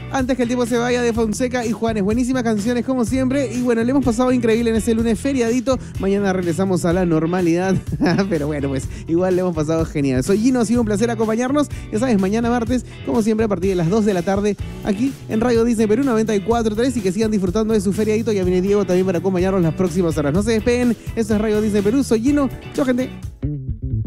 Antes que el tiempo se vaya, de Fonseca y Juanes. Buenísimas canciones como siempre. Y bueno, le hemos pasado increíble en ese lunes feriadito. Mañana regresamos a la normalidad. Pero bueno, pues igual le hemos pasado genial. Soy Gino, ha sido un placer acompañarnos. Ya sabes, mañana martes, como siempre, a partir de las 2 de la tarde, aquí en Radio Disney Perú 94.3. Y que sigan disfrutando de su feriadito. Ya viene Diego también para acompañarnos las próximas horas. No se despeguen. Esto es Radio Disney Perú. Soy Gino. Chau, gente.